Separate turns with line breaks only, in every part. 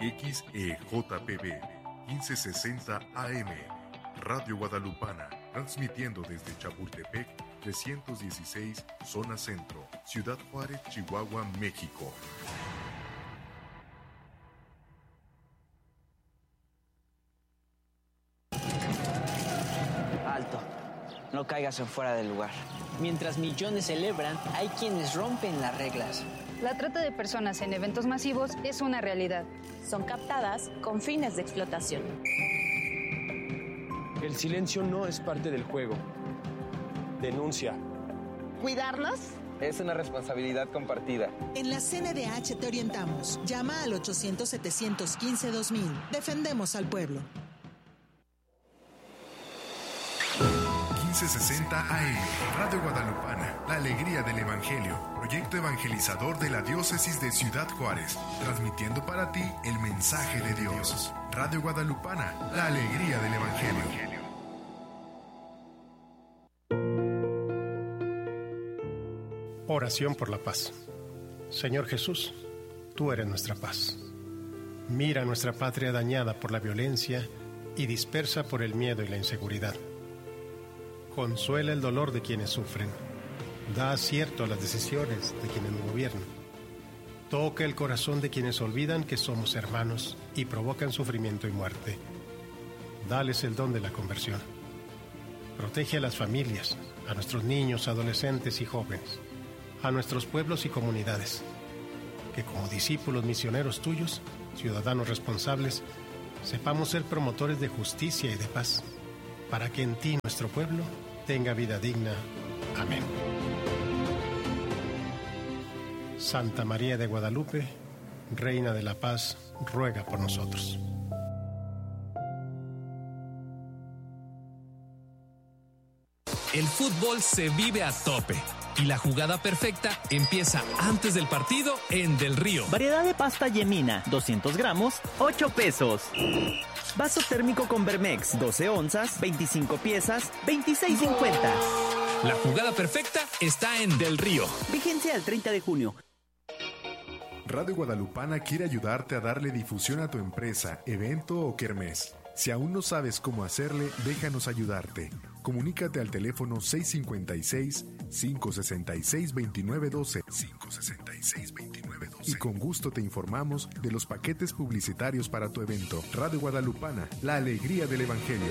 XEJPB 1560 AM, Radio Guadalupana, transmitiendo desde Chapultepec 316, Zona Centro, Ciudad Juárez, Chihuahua, México.
Alto, no caigas en fuera del lugar.
Mientras millones celebran, hay quienes rompen las reglas.
La trata de personas en eventos masivos es una realidad.
Son captadas con fines de explotación.
El silencio no es parte del juego. Denuncia.
¿Cuidarnos?
Es una responsabilidad compartida.
En la CNDH te orientamos. Llama al 800-715-2000. Defendemos al pueblo.
1560 AM, Radio Guadalupana, la alegría del Evangelio, proyecto evangelizador de la diócesis de Ciudad Juárez, transmitiendo para ti el mensaje de Dios. Radio Guadalupana, la alegría del Evangelio.
Oración por la paz. Señor Jesús, tú eres nuestra paz. Mira nuestra patria dañada por la violencia y dispersa por el miedo y la inseguridad. Consuela el dolor de quienes sufren. Da acierto a las decisiones de quienes nos gobiernan. Toca el corazón de quienes olvidan que somos hermanos y provocan sufrimiento y muerte. Dales el don de la conversión. Protege a las familias, a nuestros niños, adolescentes y jóvenes, a nuestros pueblos y comunidades. Que como discípulos misioneros tuyos, ciudadanos responsables, sepamos ser promotores de justicia y de paz, para que en ti nuestro pueblo tenga vida digna. Amén. Santa María de Guadalupe, Reina de la Paz, ruega por nosotros.
El fútbol se vive a tope y la jugada perfecta empieza antes del partido en Del Río.
Variedad de pasta Yemina, 200 gramos, 8 pesos. Vaso térmico con Vermex, 12 onzas, 25 piezas, 26.50.
La jugada perfecta está en Del Río.
Vigencia al 30 de junio.
Radio Guadalupana quiere ayudarte a darle difusión a tu empresa, evento o kermés. Si aún no sabes cómo hacerle, déjanos ayudarte. Comunícate al teléfono 656-566-2912 y con gusto te informamos de los paquetes publicitarios para tu evento. Radio Guadalupana, la alegría del Evangelio.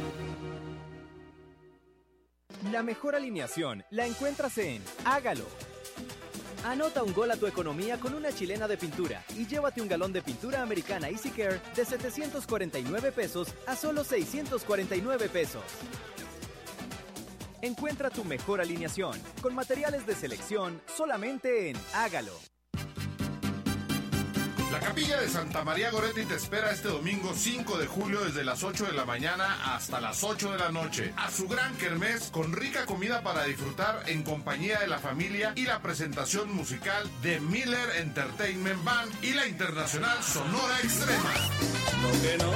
La mejor alineación la encuentras en Hágalo. Anota un gol a tu economía con una chilena de pintura y llévate un galón de pintura americana Easy Care de 749 pesos a solo 649 pesos. Encuentra tu mejor alineación con materiales de selección solamente en Hágalo.
La Capilla de Santa María Goretti te espera este domingo 5 de julio desde las 8 de la mañana hasta las 8 de la noche a su gran kermés con rica comida para disfrutar en compañía de la familia y la presentación musical de Miller Entertainment Band y la internacional Sonora Extrema.
¿No que no?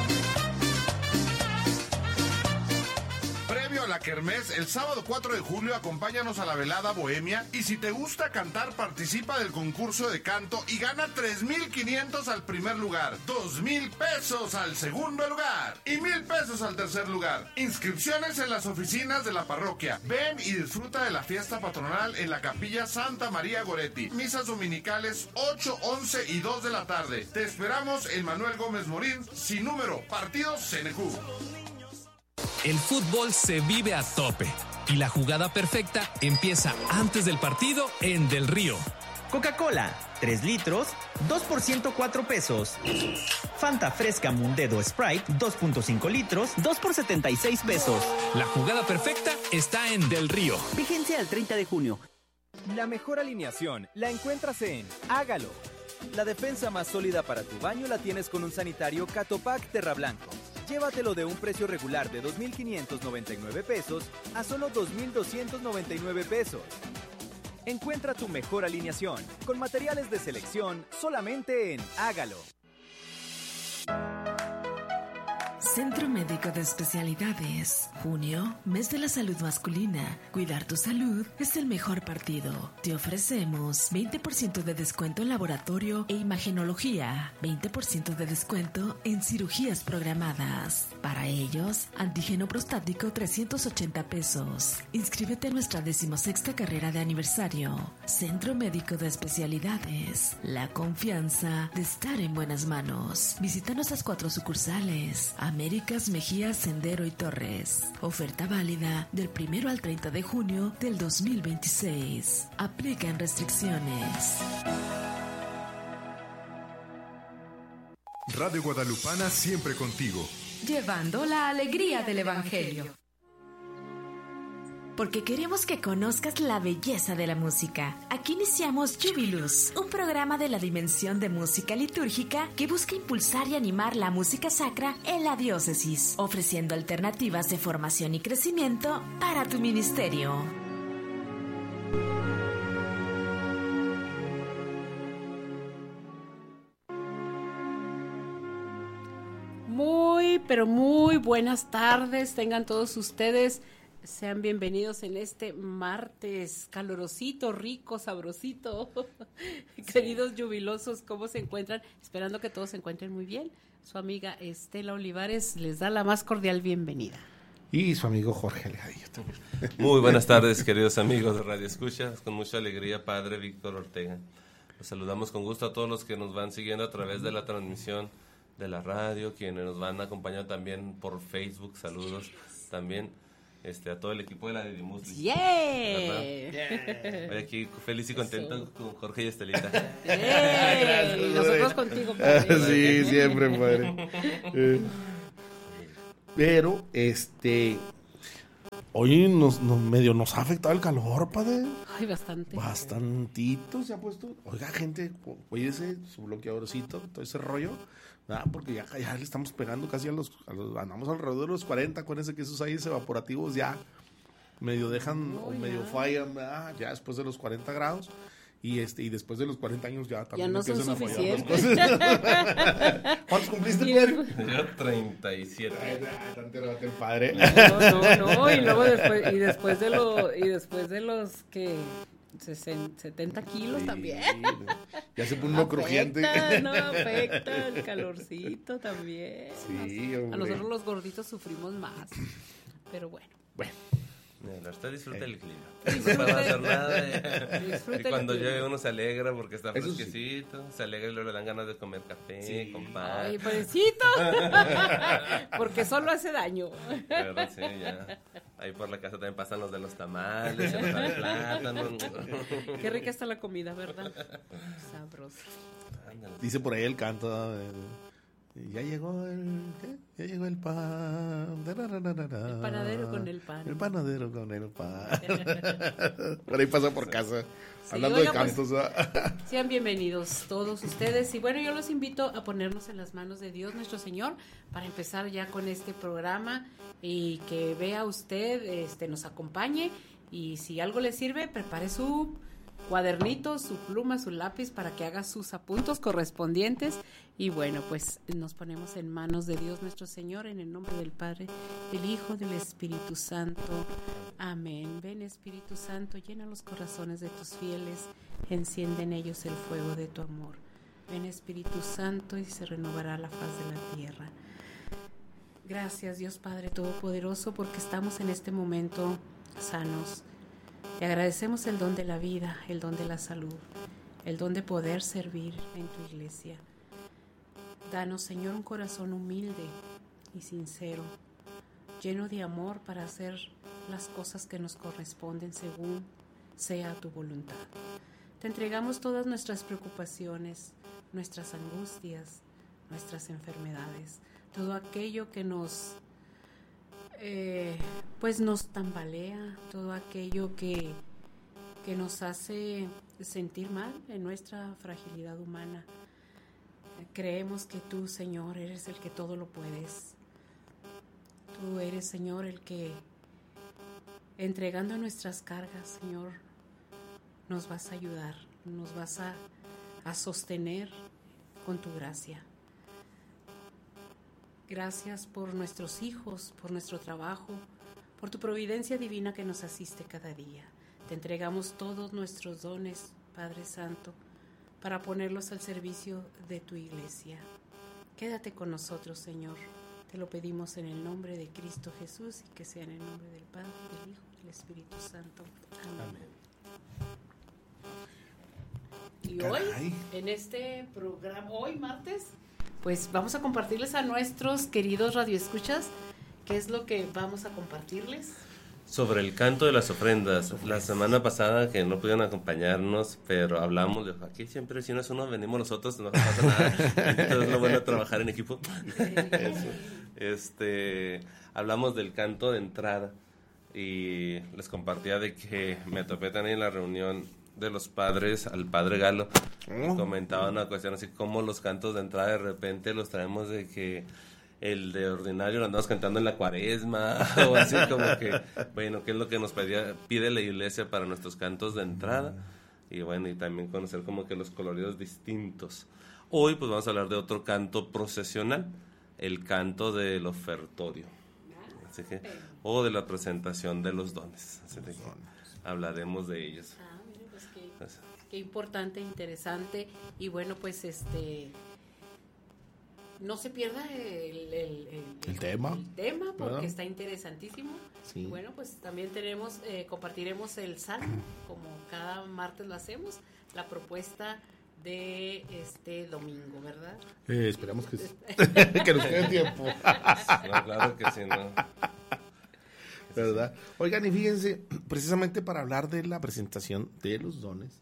Previo a la kermés, el sábado 4 de julio acompáñanos a la velada bohemia y si te gusta cantar participa del concurso de canto y gana 3,500 al primer lugar, 2,000 pesos al segundo lugar y 1,000 pesos al tercer lugar. Inscripciones en las oficinas de la parroquia. Ven y disfruta de la fiesta patronal en la Capilla Santa María Goretti. Misas dominicales 8, 11 y 2 de la tarde. Te esperamos en Manuel Gómez Morín, sin número, partido CNQ.
El fútbol se vive a tope y la jugada perfecta empieza antes del partido en Del Río.
Coca-Cola, 3 litros, 2 por 104 pesos. Fanta Fresca Mundedo Sprite, 2.5 litros, 2 por 76 pesos.
La jugada perfecta está en Del Río.
Vigencia al 30 de junio.
La mejor alineación la encuentras en Hágalo. La defensa más sólida para tu baño la tienes con un sanitario Catopac Terra Blanco. Llévatelo de un precio regular de 2,599 pesos a solo 2,299 pesos. Encuentra tu mejor alineación con materiales de selección solamente en Hágalo.
Centro Médico de Especialidades. Junio, mes de la salud masculina. Cuidar tu salud es el mejor partido. Te ofrecemos 20% de descuento en laboratorio e imagenología, 20% de descuento en cirugías programadas. Para ellos, antígeno prostático 380 pesos. Inscríbete a nuestra 16ª carrera de aniversario. Centro Médico de Especialidades. La confianza de estar en buenas manos. Visita nuestras 4 sucursales: Américas, Mejía, Sendero y Torres. Oferta válida del 1 al 30 de junio del 2026. Aplican restricciones.
Radio Guadalupana siempre contigo.
Llevando la alegría del Evangelio. Porque queremos que conozcas la belleza de la música. Aquí iniciamos Jubilus, un programa de la dimensión de música litúrgica que busca impulsar y animar la música sacra en la diócesis, ofreciendo alternativas de formación y crecimiento para tu ministerio.
Pero muy buenas tardes, tengan todos ustedes. Sean bienvenidos en este martes calorosito, rico, sabrosito. Queridos jubilosos, ¿cómo se encuentran? Esperando que todos se encuentren muy bien. Su amiga Estela Olivares les da la más cordial bienvenida.
Y su amigo Jorge Legadillo.
Muy buenas tardes, queridos amigos de Radio Escuchas. Con mucha alegría, Padre Víctor Ortega. Los saludamos con gusto a todos los que nos van siguiendo a través de la transmisión de la radio, quienes nos van acompañando también por Facebook. Saludos también a todo el equipo de la Didimusli.
¡Yeah!
Estoy aquí feliz y contento con Jorge y Estelita.
Y nosotros contigo, padre.
Sí, siempre, padre. Pero, hoy medio nos ha afectado el calor, padre.
Ay, bastante.
Bastantito se ha puesto. Oiga, gente, cuídese su bloqueadorcito, todo ese rollo. Porque ya le estamos pegando casi a los andamos alrededor de los 40. Acuérdense que esos aires evaporativos ya medio dejan o medio fallan, ya después de los 40 grados. Y después de los 40 años ya también
ya no
empiezan
son
a fallar las cosas. ¿Cuántos cumpliste, padre?
Yo 37.
El padre.
No, y luego después de los que 70 kilos sí, también.
Ya se pone uno crujiente.
No afecta el calorcito también.
Sí,
a nosotros los gorditos sufrimos más. Pero bueno.
Usted disfruta el clima. No puede hacer nada. Y cuando llueve uno se alegra porque está fresquecito. Sí. Se alegra y luego le dan ganas de comer café, con pan.
Ay, pobrecito. Porque solo hace daño.
Pero sí, ya. Ahí por la casa también pasan los de los tamales, el de plátano.
Qué rica está la comida, ¿verdad? Sabrosa.
Dice por ahí el canto. Ya llegó el pan.
El panadero con el pan.
El panadero con el pan. Por ahí pasa por casa. Sí, hablando de cantos. Pues,
sean bienvenidos todos ustedes. Y bueno, yo los invito a ponernos en las manos de Dios nuestro Señor para empezar ya con este programa y que vea usted, nos acompañe. Y si algo le sirve, prepare su cuadernito, su pluma, su lápiz para que haga sus apuntos correspondientes. Y bueno, pues nos ponemos en manos de Dios nuestro Señor, en el nombre del Padre, del Hijo, del Espíritu Santo. Amén. Ven, Espíritu Santo, llena los corazones de tus fieles, enciende en ellos el fuego de tu amor. Ven, Espíritu Santo, y se renovará la faz de la tierra. Gracias, Dios Padre Todopoderoso, porque estamos en este momento sanos. Te agradecemos el don de la vida, el don de la salud, el don de poder servir en tu iglesia. Danos, Señor, un corazón humilde y sincero, lleno de amor para hacer las cosas que nos corresponden según sea tu voluntad. Te entregamos todas nuestras preocupaciones, nuestras angustias, nuestras enfermedades, todo aquello que nos tambalea, todo aquello que nos hace sentir mal en nuestra fragilidad humana. Creemos que tú, Señor, eres el que todo lo puedes. Tú eres, Señor, el que, entregando nuestras cargas, Señor, nos vas a ayudar, nos vas a sostener con tu gracia. Gracias por nuestros hijos, por nuestro trabajo, por tu providencia divina que nos asiste cada día. Te entregamos todos nuestros dones, Padre Santo, para ponerlos al servicio de tu iglesia. Quédate con nosotros, Señor. Te lo pedimos en el nombre de Cristo Jesús y que sea en el nombre del Padre, del Hijo y del Espíritu Santo. Amén. Y hoy, en este programa, hoy martes, pues vamos a compartirles a nuestros queridos radioescuchas qué es lo que vamos a compartirles.
Sobre el canto de las ofrendas. La semana pasada que no pudieron acompañarnos, pero hablamos de aquí siempre si no es uno, venimos nosotros, no pasa nada. Entonces es lo bueno de trabajar en equipo. Hablamos del canto de entrada y les compartía de que me topé también en la reunión de los padres al padre Galo. Comentaba una cuestión así como los cantos de entrada de repente los traemos de que el de ordinario lo andamos cantando en la cuaresma o así como que, bueno, qué es lo que nos pide la iglesia para nuestros cantos de entrada y bueno, y también conocer como que los coloridos distintos. Hoy pues vamos a hablar de otro canto procesional, el canto del ofertorio, así que, o de la presentación de los dones, así que hablaremos de ellos.
Pues qué importante, interesante y bueno, pues no se pierda el tema porque ¿verdad? Está interesantísimo. Sí. Y bueno, pues también compartiremos el salmo, como cada martes lo hacemos, la propuesta de este domingo, ¿verdad?
Esperamos que nos quede tiempo.
No, claro que sí, no.
¿Verdad? Oigan, y fíjense, precisamente para hablar de la presentación de los dones,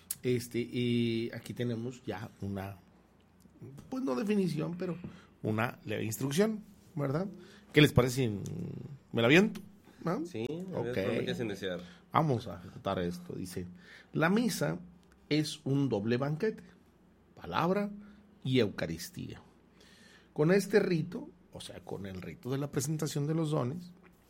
y aquí tenemos ya una, pues no definición, pero una leve instrucción, ¿verdad? ¿Qué les parece? ¿Me la aviento? ¿No?
Sí, okay. Iniciar.
Vamos a ejecutar esto. Dice, la misa es un doble banquete, palabra y Eucaristía. Con este rito, o sea, con el rito de la presentación de los dones,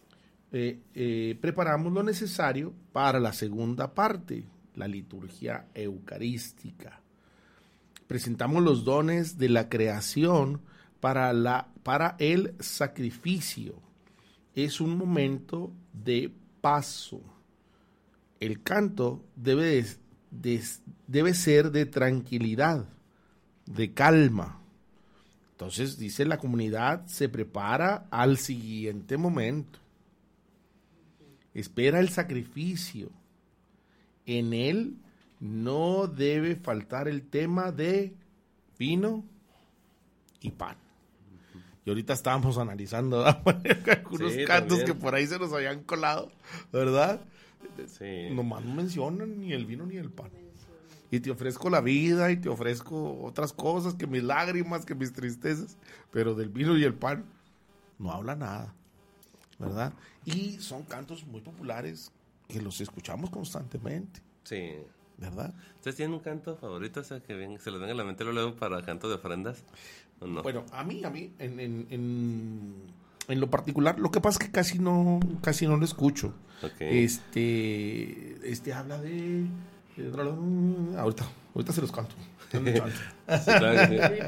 preparamos lo necesario para la segunda parte, la liturgia eucarística. Presentamos los dones de la creación para el sacrificio. Es un momento de paso. El canto debe ser de tranquilidad, de calma. Entonces, dice, la comunidad se prepara al siguiente momento. Espera el sacrificio. En él no debe faltar el tema de vino y pan. Y ahorita estábamos analizando algunos cantos también que por ahí se nos habían colado, ¿verdad?
Sí.
Nomás no mencionan ni el vino ni el pan. Y te ofrezco la vida y te ofrezco otras cosas, que mis lágrimas, que mis tristezas, pero del vino y el pan no habla nada, ¿verdad? Y son cantos muy populares que los escuchamos constantemente.
Sí.
¿Verdad?
¿Ustedes tienen un canto favorito, o sea, que se les venga a la mente luego para canto de ofrendas? ¿O no?
Bueno, a mí, en lo particular, lo que pasa es que casi no lo escucho.
Okay.
Habla de... Ahorita se los canto.
Sí, claro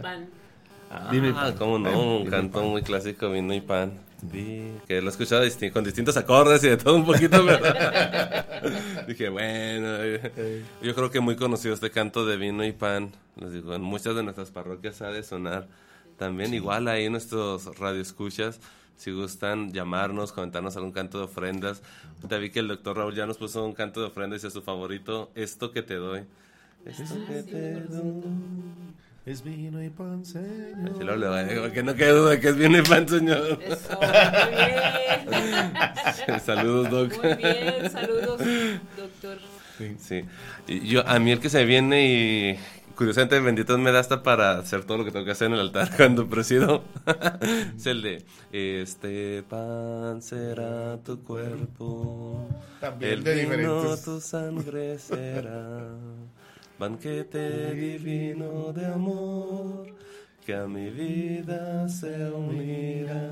que sí. Cómo no, un canto muy clásico, vino y pan. Que lo he escuchado con distintos acordes y de todo un poquito, ¿verdad? Dije, bueno, yo creo que muy conocido este canto de vino y pan. Les digo, en muchas de nuestras parroquias ha de sonar también. Sí. Igual ahí nuestros radioescuchas, si gustan llamarnos, comentarnos algún canto de ofrendas. Te vi que el doctor Raúl ya nos puso un canto de ofrenda y dice su favorito, esto que te doy. Esto que te doy.
Es vino y pan, Señor.
Que no quede duda que es vino y pan, Señor.
Eso, muy bien.
Saludos, Doc.
Muy bien, saludos, doctor.
Sí. Y a mí el que se viene y curiosamente bendito me da hasta para hacer todo lo que tengo que hacer en el altar cuando presido. Es el de este pan será tu cuerpo,
también
el
de
vino
diferentes.
Tu sangre será. Banquete divino de amor que a mi vida se unirá.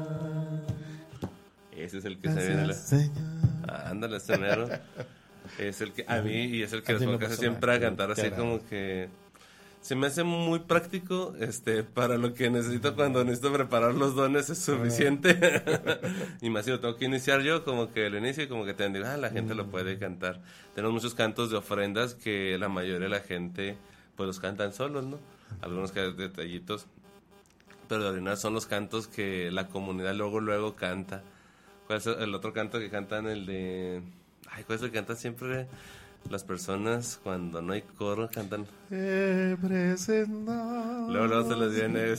Ese es el que se viene. Ándale, Señor. Es el que a mí y es el que nos hace siempre a cantar así como que Se me hace muy práctico, para lo que necesito cuando necesito preparar los dones es suficiente. Y más si lo tengo que iniciar yo, como que lo inicio y como que te digo, la gente lo puede cantar. Tenemos muchos cantos de ofrendas que la mayoría de la gente, pues los cantan solos, ¿no? Algunos detallitos. Pero de original son los cantos que la comunidad luego canta. ¿Cuál es el otro canto que cantan? El de... ¿cuál es el que cantan siempre las personas cuando no hay coro? Cantan... Luego se les viene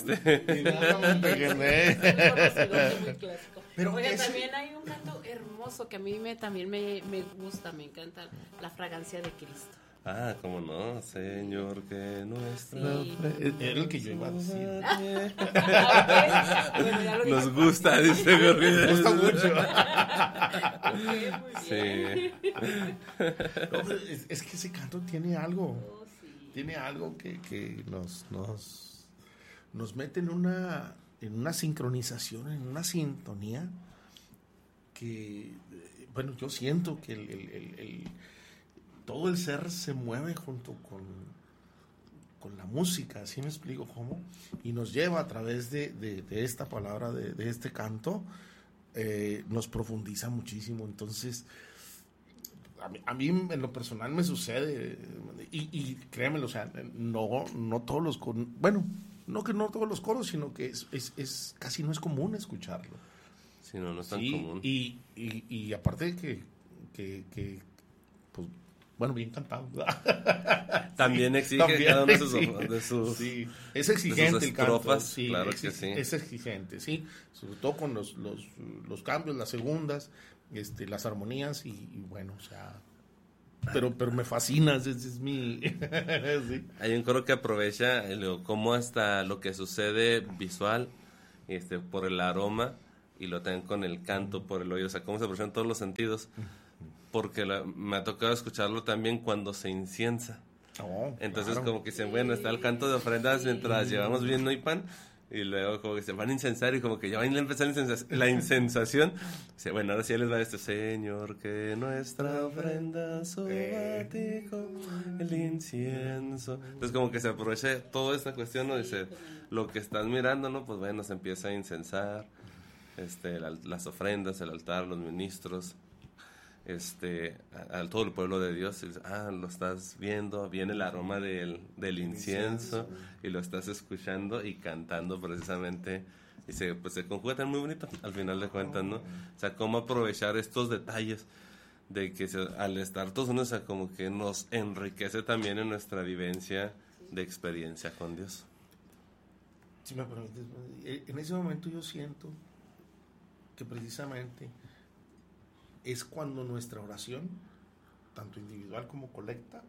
Pero también hay un canto hermoso que a mí también me gusta, me encanta, La fragancia de Cristo.
¿Cómo no? Señor, que nuestra...
Sí. Era el que yo iba a decir.
Nos gusta, dice Jorge.
Nos gusta mucho.
Sí.
No, es que ese canto tiene algo. Tiene algo que nos mete en una sincronización, en una sintonía que, bueno, yo siento que todo el ser se mueve junto con la música, ¿sí me explico cómo? Y nos lleva a través de esta palabra, de este canto, nos profundiza muchísimo. Entonces, a mí en lo personal me sucede, y créanmelo, o sea, no todos los coros, bueno, no que no todos los coros, sino que es casi no es común escucharlo.
Sí, no es tan común.
Y aparte que pues, bueno, bien cantado.
También exige cada uno de sus
sí, es exigente el canto. Sí,
claro que sí.
Es exigente, sí. Sobre todo con los cambios, las segundas, las armonías y bueno, o sea... Pero me fascina, es mi... sí.
Hay un coro que aprovecha como hasta lo que sucede visual, por el aroma, y lo tengan con el canto por el oído, o sea, cómo se aprovechan todos los sentidos. Porque me ha tocado escucharlo también cuando se inciensa. Entonces como que dicen, bueno, está el canto de ofrendas mientras llevamos vino y pan, y luego como que se van a incensar y como que ya van a empezar la incensación. Dice, bueno, ahora sí les va Señor, que nuestra ofrenda suba a ti con el incienso. Entonces como que se aprovecha toda esta cuestión, ¿no? Dice, lo que estás mirando, ¿no? Pues bueno, se empieza a incensar, las ofrendas, el altar, los ministros, a todo el pueblo de Dios. Lo estás viendo, viene el aroma del incienso y lo estás escuchando y cantando precisamente, y se conjuga tan muy bonito al final de cuentas, ¿no? O sea, cómo aprovechar estos detalles de que al estar todos unos, o sea, como que nos enriquece también en nuestra vivencia de experiencia con Dios.
Si me permites, en ese momento yo siento que precisamente es cuando nuestra oración, tanto individual como colecta,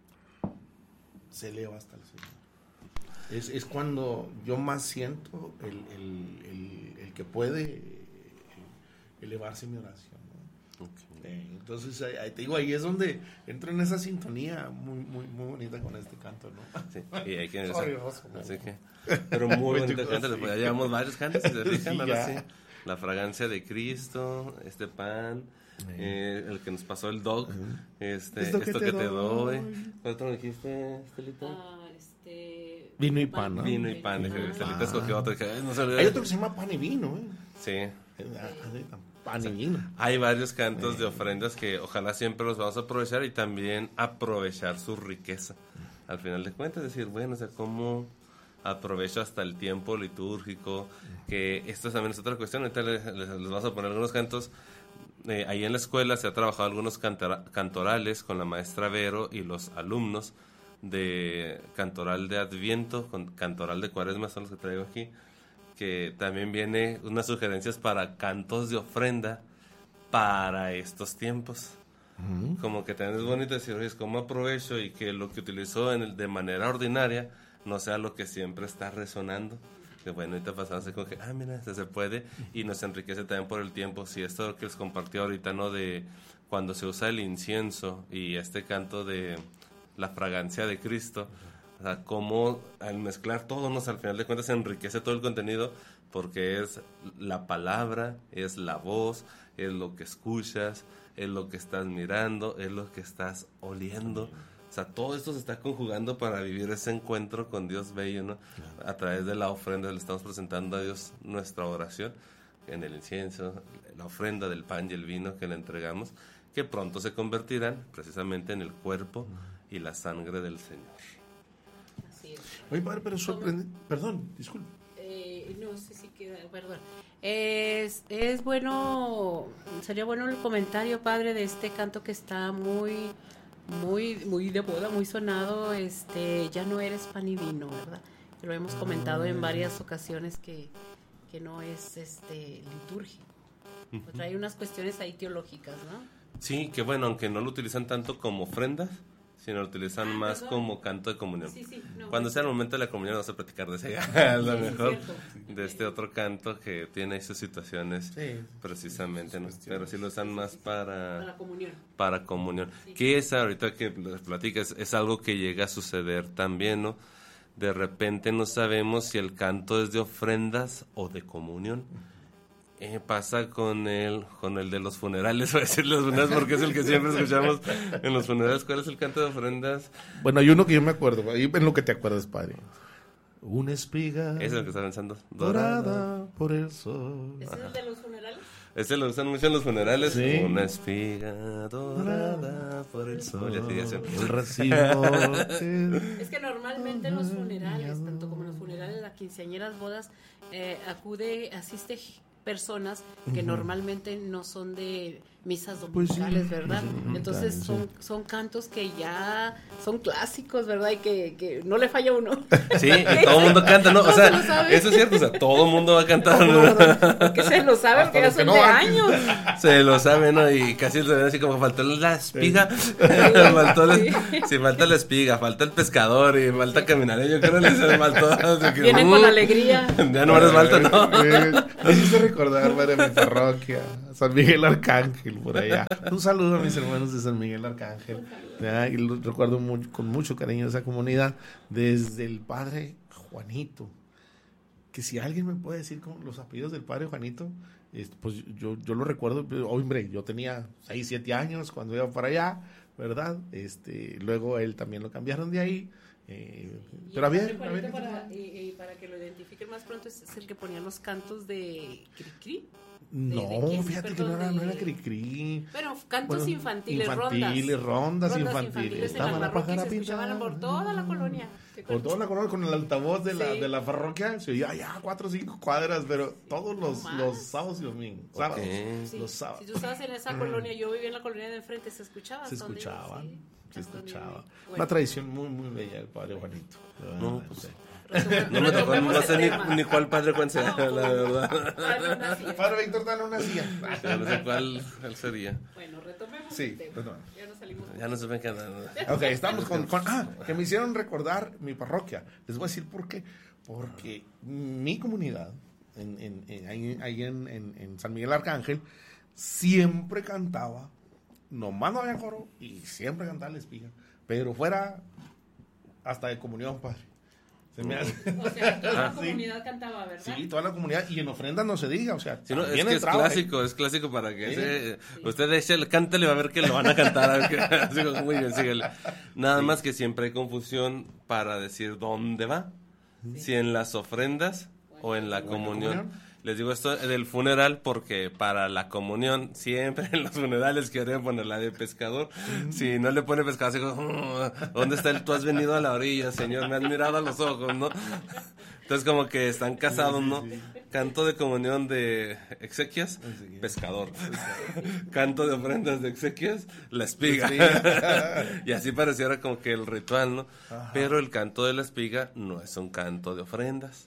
se eleva hasta el Señor. Es cuando yo más siento el que puede elevarse mi oración, ¿no? Okay. Entonces te digo, ahí es donde entro en esa sintonía muy, muy, muy bonita con este canto, ¿no?
Sí, y hay que así que, pero muy bonito canto, ya llevamos varios cantos, si se fijan, sí. La fragancia de Cristo, este pan, el que nos pasó el dog, esto que te doy. ¿Cuál otro dijiste, Estelita?
Vino y pan, ¿no?
Vino y pan, Estelita escogió otro.
Hay otro que se llama pan y vino,
Sí.
Pan y vino.
Hay varios cantos de ofrendas que ojalá siempre los vamos a aprovechar, y también aprovechar su riqueza. Al final de cuentas, decir, bueno, o sea, cómo aprovecho hasta el tiempo litúrgico, que esto también es otra cuestión. Ahorita les vamos a poner algunos cantos. Ahí en la escuela se ha trabajado algunos cantorales con la maestra Vero y los alumnos de cantoral de Adviento, con cantoral de Cuaresma, son los que traigo aquí, que también viene unas sugerencias para cantos de ofrenda para estos tiempos. Como que también es bonito decir, oye, ¿cómo aprovecho? Y que lo que utilizo de manera ordinaria no sea lo que siempre está resonando. Que bueno, ahorita pasamos como que, mira, se puede, y nos enriquece también por el tiempo. Si esto que les compartí ahorita, ¿no? De cuando se usa el incienso y este canto de la fragancia de Cristo, o sea, cómo al mezclar todo, ¿no? Al final de cuentas se enriquece todo el contenido, porque es la palabra, es la voz, es lo que escuchas, es lo que estás mirando, es lo que estás oliendo. O sea, todo esto se está conjugando para vivir ese encuentro con Dios bello, ¿no? A través de la ofrenda le estamos presentando a Dios nuestra oración, en el incienso, la ofrenda del pan y el vino que le entregamos, que pronto se convertirán precisamente en el cuerpo y la sangre del Señor.
Así es.
Oye, padre, pero sorprende... Perdón, disculpe.
No sé si queda, perdón. Es bueno, sería bueno el comentario, padre, de este canto que está muy de moda, muy sonado, ya no eres pan y vino, ¿verdad? Que lo hemos comentado en varias ocasiones que no es litúrgico. Trae unas cuestiones ahí teológicas, ¿no?
Sí, que bueno, aunque no lo utilizan tanto como ofrendas, sino lo utilizan más como canto de comunión. Cuando sea el momento de la comunión vamos a platicar de ese, a lo mejor, de este otro canto que tiene sus situaciones precisamente, ¿no? Pero sí lo usan más para
comunión.
Para comunión. Que es ahorita que platicas, es algo que llega a suceder también, ¿no? De repente no sabemos si el canto es de ofrendas o de comunión. Pasa con el de los funerales, voy a decir los funerales porque es el que siempre escuchamos en los funerales. ¿Cuál es el canto de ofrendas?
Bueno, hay uno que yo me acuerdo, ahí en lo que te acuerdas, padre. Una espiga.
Ese es el que está pensando.
Dorada por el sol.
¿Ese es el de los funerales?
Ese lo usan mucho en los funerales.
Sí.
Una espiga dorada por el sol.
El racimo.
Es que normalmente en los funerales, tanto como en los funerales, las quinceañeras, bodas, asiste personas que normalmente no son de misas dominicales, ¿verdad? Entonces son cantos que ya son clásicos, ¿verdad? Y que no le falla uno.
Sí, y todo el mundo canta, ¿no? O sea, eso es cierto, o sea, todo el mundo va a cantar.
Porque se lo sabe, porque ya son de años.
Se lo sabe, ¿no? Y casi se ven así como faltó la espiga. Si falta la espiga, falta el pescador y falta caminar. Yo creo que les faltó.
Vienen con alegría.
Ya no les falta, ¿no?
Me hice recordar, madre, mi parroquia, San Miguel Arcángel, por allá. Un saludo a mis hermanos de San Miguel Arcángel. Y lo recuerdo con mucho cariño esa comunidad, desde el padre Juanito. Que si alguien me puede decir los apellidos del padre Juanito, pues yo lo recuerdo. Hombre, yo tenía 6, 7 años cuando iba para allá, ¿verdad? Luego él también lo cambiaron de ahí. Pero
para que lo identifiquen más pronto, es el que ponía los cantos de Cricri.
No, fíjate que no era Cricri.
Bueno, cantos infantiles,
rondas infantiles.
Estaban en la parroquia, se escuchaban por toda la colonia.
Por toda la colonia, con el altavoz de la parroquia, se oía ya 4 o 5 cuadras, pero todos los sábados y domingos. Los sábados.
Si tú estabas en esa colonia, yo vivía en la colonia de enfrente, se escuchaba.
Se escuchaba. Una tradición muy, muy bella del padre Juanito.
No, pues no me tocó, no sé ni cuál padre Juan sea, la verdad.
Padre Víctor Dano nacía.
No sé cuál sería.
Bueno, retomemos.
Sí,
ya nos salimos.
Ya no supe qué nada.
Ok, estamos con que me hicieron recordar mi parroquia. Les voy a decir por qué. Porque mi comunidad, ahí en San Miguel Arcángel, siempre cantaba, nomás no había coro, y siempre cantaba la espiga. Pero fuera hasta de comunión, padre.
O sea, toda la comunidad cantaba, ¿verdad?
Sí, toda la comunidad, y en ofrendas no se diga, o sea,
sí, no, es que es clásico para que usted cántale, va a ver que lo van a cantar. Muy bien, síguele. Nada más que siempre hay confusión para decir dónde va, si en las ofrendas o en la comunión. Les digo esto del funeral porque para la comunión siempre en los funerales quieren poner la de pescador. Si no le pone pescador, así como, ¿dónde está el tú has venido a la orilla, señor? Me has mirado a los ojos, ¿no? Entonces como que están casados, ¿no? Canto de comunión de exequias, pescador. Canto de ofrendas de exequias, la espiga. Y así pareciera como que el ritual, ¿no? Pero el canto de la espiga no es un canto de ofrendas.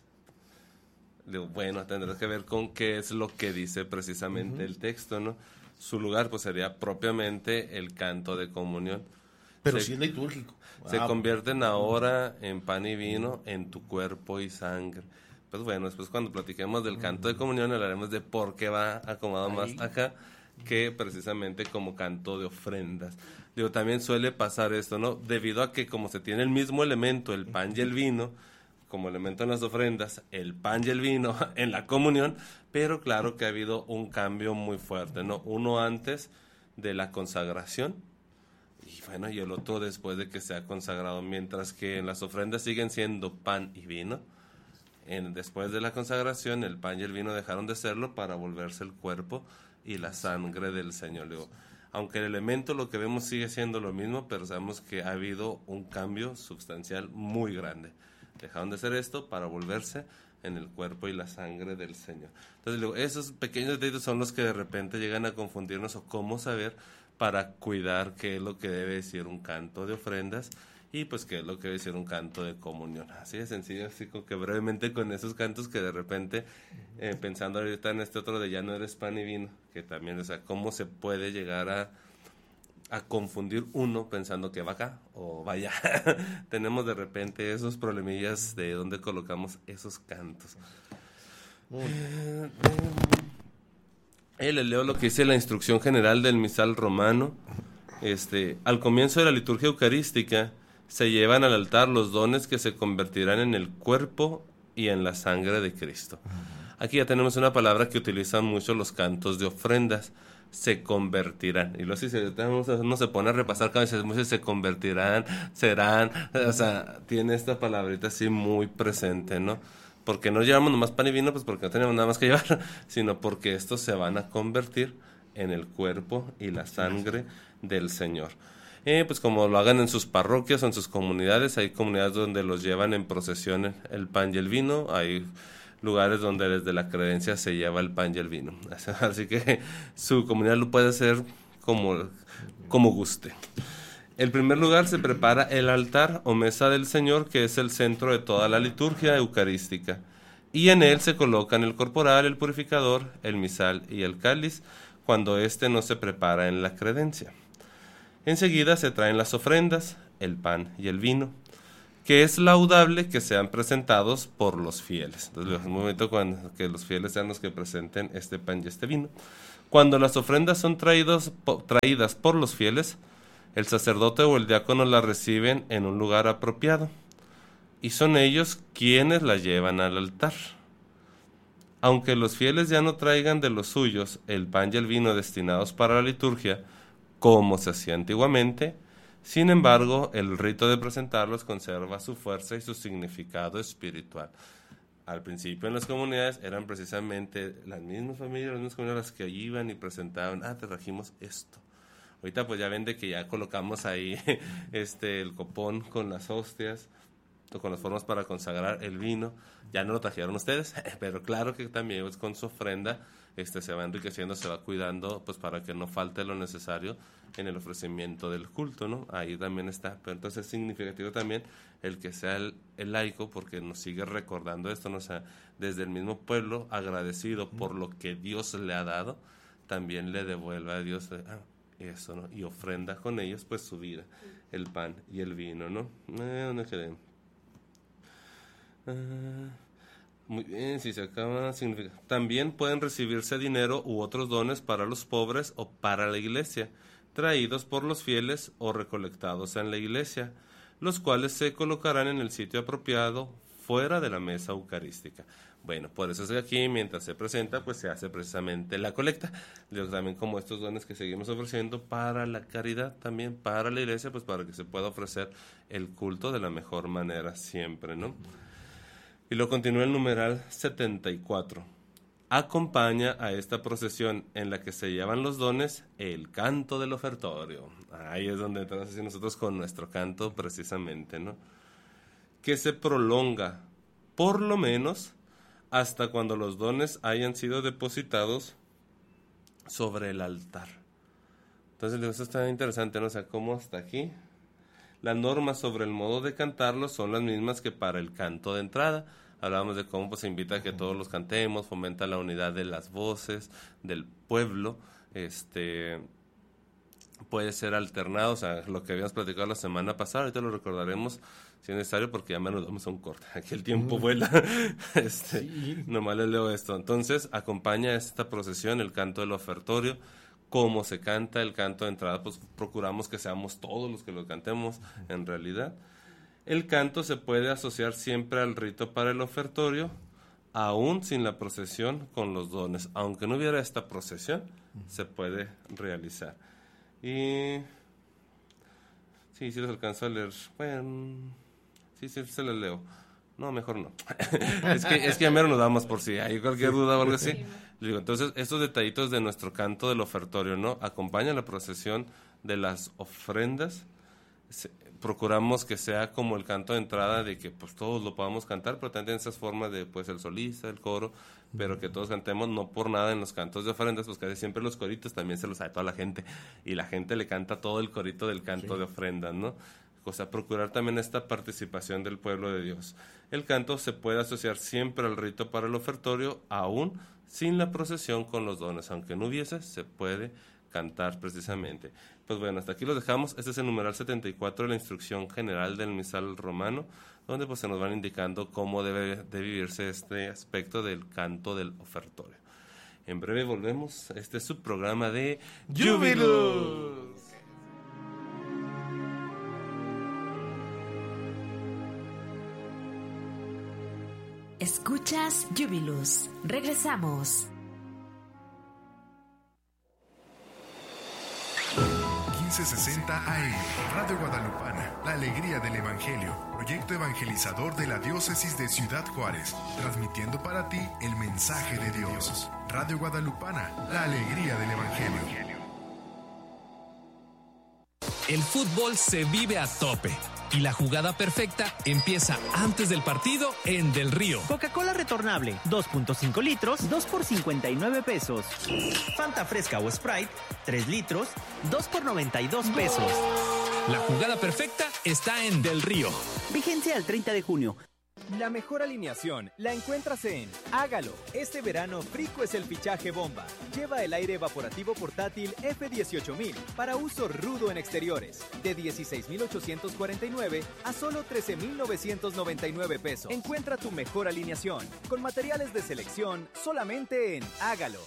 Bueno, tendrás que ver con qué es lo que dice precisamente el texto, ¿no? Su lugar, pues, sería propiamente el canto de comunión.
Pero sí es litúrgico.
Se convierten ahora en pan y vino, en tu cuerpo y sangre. Pues bueno, después cuando platiquemos del canto de comunión hablaremos de por qué va acomodado más acá que precisamente como canto de ofrendas. También suele pasar esto, ¿no? Debido a que como se tiene el mismo elemento, el pan y el vino, como elemento en las ofrendas, el pan y el vino en la comunión, pero claro que ha habido un cambio muy fuerte, ¿no? Uno antes de la consagración Y bueno, y el otro después de que sea consagrado, mientras que en las ofrendas siguen siendo pan y vino. Después de la consagración, el pan y el vino dejaron de serlo para volverse el cuerpo y la sangre del Señor. Digo, aunque el elemento, lo que vemos, sigue siendo lo mismo, pero sabemos que ha habido un cambio sustancial muy grande. Dejaron de ser esto para volverse en el cuerpo y la sangre del Señor. Entonces, digo, esos pequeños detalles son los que de repente llegan a confundirnos, o cómo saber para cuidar qué es lo que debe decir un canto de ofrendas y pues qué es lo que debe decir un canto de comunión. Así de sencillo, así como que brevemente con esos cantos que de repente, pensando ahorita en este otro de ya no eres pan y vino, que también, o sea, cómo se puede llegar a confundir uno pensando que va acá o va allá. Tenemos de repente esos problemillas de dónde colocamos esos cantos. Les leo lo que dice la instrucción general del misal romano. Al comienzo de la liturgia eucarística se llevan al altar los dones que se convertirán en el cuerpo y en la sangre de Cristo. Aquí ya tenemos una palabra que utilizan mucho los cantos de ofrendas: se convertirán. Y luego si uno se pone a repasar cada vez, se convertirán, serán, o sea, tiene esta palabrita así muy presente, ¿no? Porque no llevamos nomás pan y vino, pues porque no tenemos nada más que llevar, sino porque estos se van a convertir en el cuerpo y la sangre del Señor. Pues como lo hagan en sus parroquias o en sus comunidades, hay comunidades donde los llevan en procesión el pan y el vino, hay lugares donde desde la creencia se lleva el pan y el vino. Así que su comunidad lo puede hacer como guste. En primer lugar se prepara el altar o mesa del Señor, que es el centro de toda la liturgia eucarística, y en él se colocan el corporal, el purificador, el misal y el cáliz, cuando éste no se prepara en la credencia. Enseguida se traen las ofrendas, el pan y el vino, que es laudable que sean presentados por los fieles. Entonces es un momento que los fieles sean los que presenten este pan y este vino. Cuando las ofrendas son traídas por los fieles, el sacerdote o el diácono las reciben en un lugar apropiado, y son ellos quienes la llevan al altar. Aunque los fieles ya no traigan de los suyos el pan y el vino destinados para la liturgia, como se hacía antiguamente, sin embargo, el rito de presentarlos conserva su fuerza y su significado espiritual. Al principio en las comunidades eran precisamente las mismas familias, las mismas comunidades las que iban y presentaban, te trajimos esto. Ahorita pues ya ven de que ya colocamos ahí el copón con las hostias, o con las formas para consagrar el vino. Ya no lo trajeron ustedes, pero claro que también pues, con su ofrenda se va enriqueciendo, se va cuidando, pues para que no falte lo necesario en el ofrecimiento del culto, ¿no? Ahí también está. Pero entonces es significativo también el que sea el laico, porque nos sigue recordando esto, ¿no? O sea, desde el mismo pueblo, agradecido por lo que Dios le ha dado, también le devuelve a Dios eso, ¿no? Y ofrenda con ellos, pues su vida, el pan y el vino, ¿no? ¿Dónde quedé? Muy bien, si se acaba, significa. También pueden recibirse dinero u otros dones para los pobres o para la iglesia, traídos por los fieles o recolectados en la iglesia, los cuales se colocarán en el sitio apropiado fuera de la mesa eucarística. Bueno, por eso es que aquí, mientras se presenta, pues se hace precisamente la colecta. También como estos dones que seguimos ofreciendo para la caridad, también para la iglesia, pues para que se pueda ofrecer el culto de la mejor manera siempre, ¿no? Y lo continúa el numeral 74. Acompaña a esta procesión en la que se llevan los dones el canto del ofertorio. Ahí es donde entramos así nosotros con nuestro canto precisamente, ¿no? Que se prolonga por lo menos hasta cuando los dones hayan sido depositados sobre el altar. Entonces eso está interesante, ¿no? O sea, cómo hasta aquí las normas sobre el modo de cantarlo son las mismas que para el canto de entrada. Hablábamos de cómo pues, se invita a que todos los cantemos, fomenta la unidad de las voces del pueblo. Puede ser alternado, o sea, lo que habíamos platicado la semana pasada, ahorita lo recordaremos si es necesario porque ya nos damos a un corte. Aquí el tiempo vuela. Sí. Nomás les leo esto. Entonces, acompaña esta procesión el canto del ofertorio. Cómo se canta el canto de entrada, pues procuramos que seamos todos los que lo cantemos en realidad. El canto se puede asociar siempre al rito para el ofertorio, aún sin la procesión con los dones. Aunque no hubiera esta procesión, se puede realizar. Y Sí, sí los alcanzo a leer. Bueno, sí, se los leo. No, mejor no. es que ya mero nos damos por si hay cualquier duda o algo así. Digo, entonces, estos detallitos de nuestro canto del ofertorio, ¿no? Acompaña la procesión de las ofrendas. Procuramos que sea como el canto de entrada, de que pues todos lo podamos cantar, pero también en esas formas de pues el solista, el coro, pero que todos cantemos. No por nada en los cantos de ofrendas, pues casi siempre los coritos también se los sabe toda la gente, y la gente le canta todo el corito del canto de ofrendas, ¿no? O sea, procurar también esta participación del pueblo de Dios. El canto se puede asociar siempre al rito para el ofertorio, aún sin la procesión con los dones. Aunque no hubiese, se puede cantar precisamente. Pues bueno, hasta aquí los dejamos. Este es el numeral 74 de la instrucción general del misal romano, donde pues se nos van indicando cómo debe de vivirse este aspecto del canto del ofertorio. En breve volvemos. Este es su programa de Júbilos.
Escuchas Júbilos. Regresamos.
1560 AM, Radio Guadalupana, la alegría del Evangelio, proyecto evangelizador de la diócesis de Ciudad Juárez, transmitiendo para ti el mensaje de Dios. Radio Guadalupana, la alegría del Evangelio.
El fútbol se vive a tope y la jugada perfecta empieza antes del partido en Del Río.
Coca-Cola retornable, 2.5 litros, 2 por 59 pesos. Fanta fresca o Sprite, 3 litros, 2 por 92 pesos.
La jugada perfecta está en Del Río.
Vigencia al 30 de junio.
La mejor alineación la encuentras en Hágalo. Este verano Frico es el fichaje bomba. Lleva el aire evaporativo portátil F18000 para uso rudo en exteriores. De 16,849 a solo 13,999 pesos. Encuentra tu mejor alineación con materiales de selección solamente en Hágalo.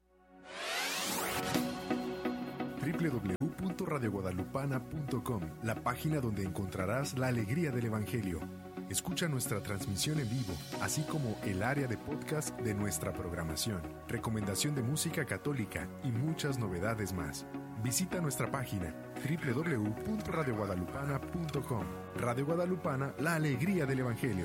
www.radioguadalupana.com, la página donde encontrarás la alegría del Evangelio. Escucha nuestra transmisión en vivo, así como el área de podcast de nuestra programación, recomendación de música católica y muchas novedades más. Visita nuestra página www.radioguadalupana.com. Radio Guadalupana, la alegría del Evangelio.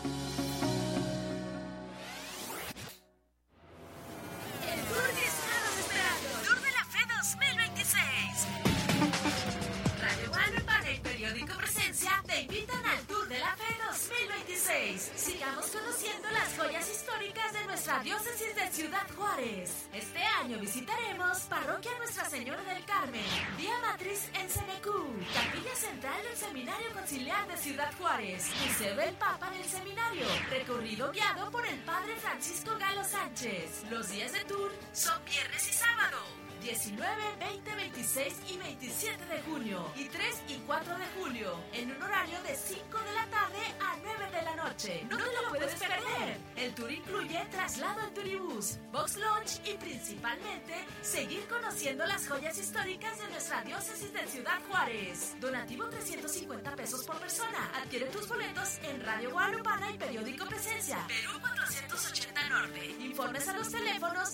Sigamos conociendo las joyas históricas de nuestra diócesis de Ciudad Juárez. Este año visitaremos Parroquia Nuestra Señora del Carmen, Vía Matriz en Cenecú, Capilla Central del Seminario Conciliar de Ciudad Juárez, Museo del Papa del Seminario, recorrido guiado por el Padre Francisco Galo Sánchez. Los días de tour son viernes y sábado, 19, 20, 26 y 27 de junio y 3 y 4 de julio, en un horario de 5 de la tarde a 9 de la noche. No te lo puedes perder. El tour incluye traslado en turibús, box lunch y principalmente seguir conociendo las joyas históricas de nuestra diócesis de Ciudad Juárez. Donativo 350 pesos por persona. Adquiere tus boletos en Radio Guadalupana y Periódico Presencia, Perú 480 Norte. Informes a los teléfonos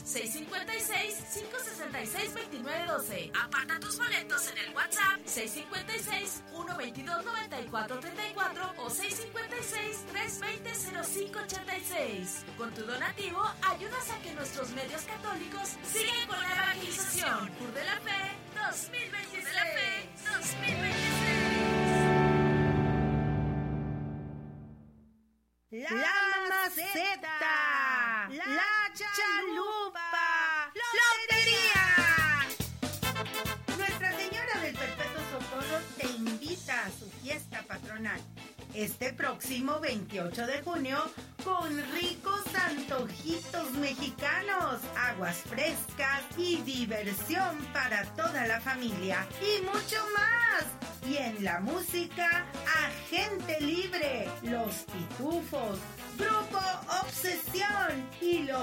656-566-2912. Aparta tus boletos en el WhatsApp 656-122-9434 o 656-320-0586. Con tu donativo ayudas a que nuestros medios católicos sigan con la evangelización. Tour de la Fe 2026. De la Fe 2026.
La maceta, la chalupa, lotería. Nuestra Señora del Perpetuo Socorro te invita a su fiesta patronal este próximo 28 de junio con ricos antojitos mexicanos, aguas frescas y diversión para toda la familia y mucho más. Y en la música, Agente Libre, Los Pitufos, Grupo Obsesión y los